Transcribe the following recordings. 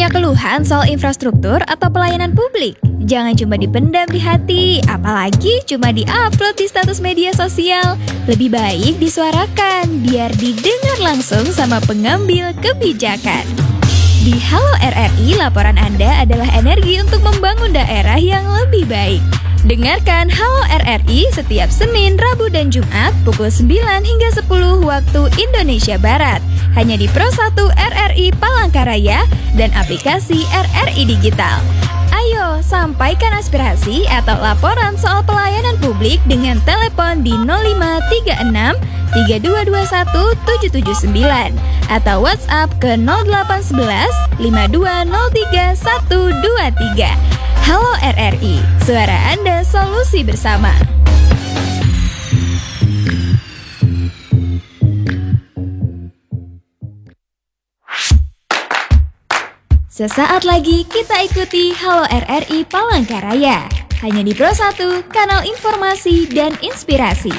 Punya keluhan soal infrastruktur atau pelayanan publik? Jangan cuma dipendam di hati, apalagi cuma di-upload di status media sosial. Lebih baik disuarakan, biar didengar langsung sama pengambil kebijakan. Di Halo RRI, laporan Anda adalah energi untuk membangun daerah yang lebih baik. Dengarkan Halo RRI setiap Senin, Rabu, dan Jumat pukul 9 hingga 10 waktu Indonesia Barat. Hanya di Pro 1 RRI Palangkaraya dan aplikasi RRI Digital. Ayo, sampaikan aspirasi atau laporan soal pelayanan publik dengan telepon di 0536 3221 779 atau WhatsApp ke 0811 5203 123. Halo RRI, suara Anda, solusi bersama. Sesaat lagi kita ikuti Halo RRI Palangkaraya. Hanya di Pro 1, kanal informasi dan inspirasi.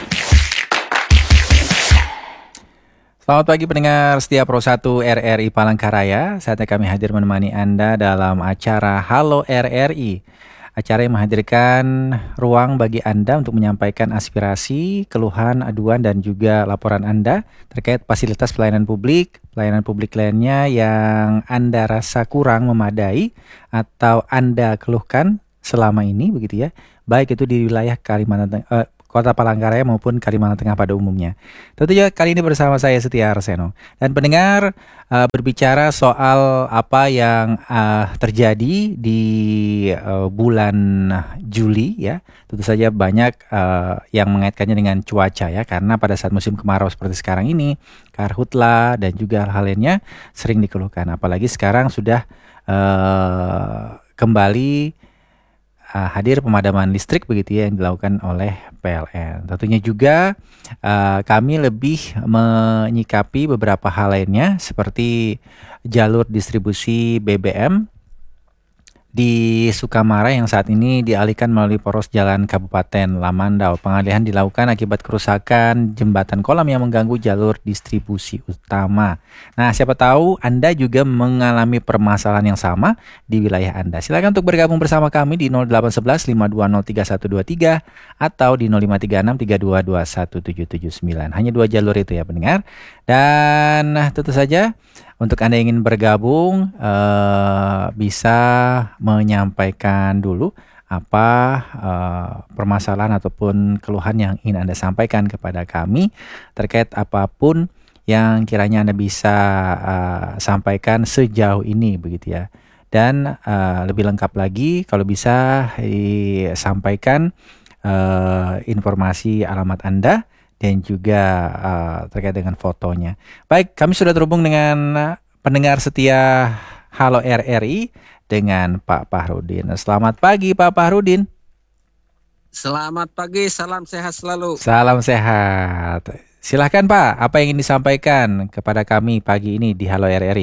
Selamat pagi pendengar setia Pro 1 RRI Palangkaraya. Saatnya kami hadir menemani Anda dalam acara Halo RRI. Acara yang menghadirkan ruang bagi Anda untuk menyampaikan aspirasi, keluhan, aduan, dan juga laporan Anda terkait fasilitas pelayanan publik lainnya yang Anda rasa kurang memadai atau Anda keluhkan selama ini, begitu ya, baik itu di wilayah Kota Palangkaraya maupun Kalimantan Tengah pada umumnya. Tentunya kali ini bersama saya Setia Arseno. Dan pendengar, berbicara soal apa yang terjadi di bulan Juli ya. Tentu saja banyak yang mengaitkannya dengan cuaca ya, karena pada saat musim kemarau seperti sekarang ini, karhutla dan juga hal lainnya sering dikeluhkan. Apalagi sekarang sudah kembali hadir pemadaman listrik begitu ya yang dilakukan oleh PLN. Tentunya juga kami lebih menyikapi beberapa hal lainnya seperti jalur distribusi BBM di Sukamara yang saat ini dialihkan melalui poros jalan Kabupaten Lamandau. Pengalihan dilakukan akibat kerusakan jembatan kolam yang mengganggu jalur distribusi utama. Nah, siapa tahu Anda juga mengalami permasalahan yang sama di wilayah Anda. Silakan untuk bergabung bersama kami di 0811 520 3123 atau di 0536 3221 779. Hanya 2 jalur itu ya pendengar. Dan tentu saja untuk Anda yang ingin bergabung bisa menyampaikan dulu apa permasalahan ataupun keluhan yang ingin Anda sampaikan kepada kami terkait apapun yang kiranya Anda bisa sampaikan sejauh ini begitu ya. Dan lebih lengkap lagi kalau bisa disampaikan informasi alamat Anda dan juga terkait dengan fotonya. Baik, kami sudah terhubung dengan pendengar setia Halo RRI dengan Pak Fahrudin. Selamat pagi Pak Fahrudin. Selamat pagi, salam sehat selalu. Salam sehat. Silahkan Pak, apa yang ingin disampaikan kepada kami pagi ini di Halo RRI?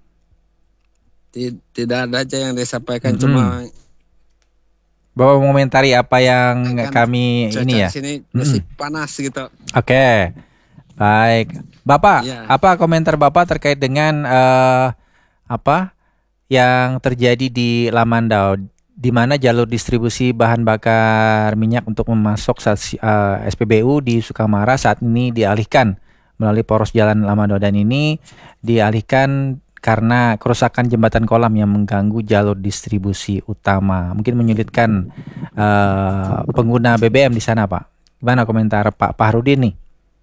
Tidak ada aja yang disampaikan, cuma Bapak mengomentari apa yang kami ini ya. Sini masih panas gitu. Oke. Baik. Bapak, apa komentar Bapak terkait dengan apa yang terjadi di Lamandau, di mana jalur distribusi bahan bakar minyak untuk memasok SPBU di Sukamara saat ini dialihkan melalui poros jalan Lamandau, dan ini dialihkan karena kerusakan jembatan kolam yang mengganggu jalur distribusi utama. Mungkin menyulitkan pengguna BBM di sana, Pak. Gimana komentar Pak Fahrudin nih?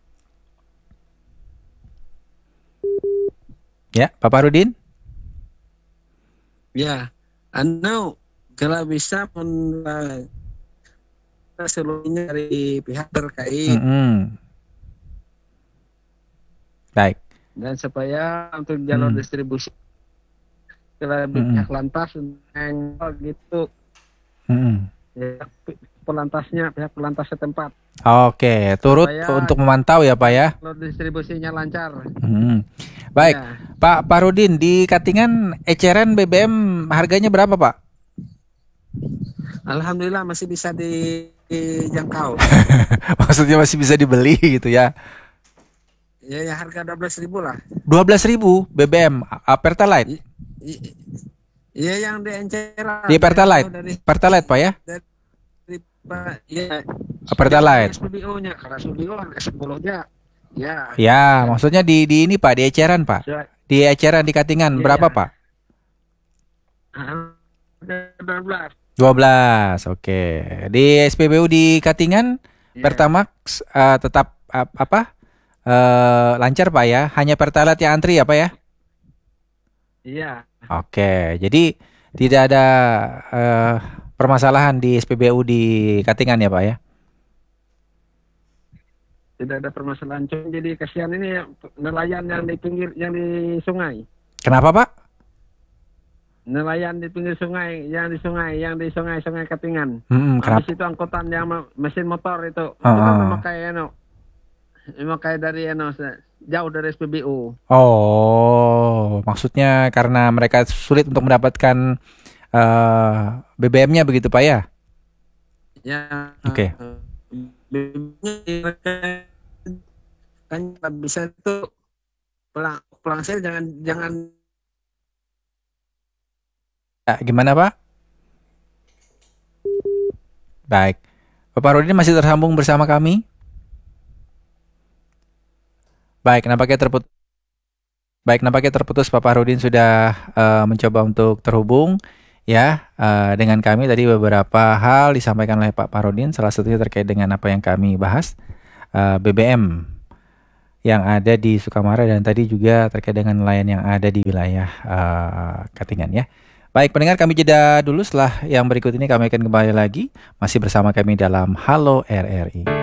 Ya, Pak Fahrudin? Ya, Anda kalau bisa seluruhnya dari pihak terkait. Baik. Dan supaya untuk jalur distribusi ke pihak lantas gitu, ya, pihak pelantas setempat. Oke, turut supaya untuk memantau ya Pak ya. Jalur distribusinya lancar. Baik, ya. Pak Fahrudin, di Katingan eceran BBM harganya berapa Pak? Alhamdulillah masih bisa dijangkau. Maksudnya masih bisa dibeli gitu ya? Ya harga 12.000 lah. 12.000 BBM Pertalite. Iya, yang di Enceran. Di Pertalite. Pertalite, Pak ya? Iya. Pertalite. SPBU-nya, karena SPBU harga 10-nya. Ya. Ya, maksudnya di ini Pak, di eceran Pak. Di eceran di Katingan Iya, berapa iya. Pak? 12. 12. Oke. Di SPBU di Katingan Iya. Pertamax tetap apa? Lancar Pak ya. Hanya Pertalite yang antri ya Pak ya? Iya. Oke. Jadi tidak ada permasalahan di SPBU di Katingan ya Pak ya? Tidak ada permasalahan. Cuma jadi kasihan ini nelayan yang di pinggir, yang di sungai. Kenapa Pak? Nelayan di pinggir sungai, yang di sungai Katingan. Kenapa? Habis itu angkutan yang mesin motor itu kan memakai dari jauh dari SPBU. Oh, maksudnya karena mereka sulit untuk mendapatkan BBM-nya begitu Pak ya? Ya. Oke. Kan bisa itu pulang sel jangan. Ya, gimana Pak? Baik, Bapak Rudin masih tersambung bersama kami? Baik, nampaknya terputus. Bapak Rudin sudah mencoba untuk terhubung ya dengan kami. Tadi beberapa hal disampaikan oleh Pak Parudin, salah satunya terkait dengan apa yang kami bahas, BBM yang ada di Sukamara, dan tadi juga terkait dengan nelayan yang ada di wilayah Katingan ya. Baik pendengar, kami jeda dulu. Setelah yang berikut ini kami akan kembali lagi masih bersama kami dalam Halo RRI.